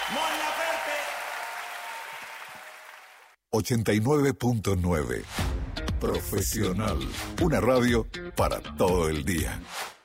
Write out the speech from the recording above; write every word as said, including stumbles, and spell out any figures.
Mon Laferte. ochenta y nueve punto nueve. Profesional. Una radio para todo el día.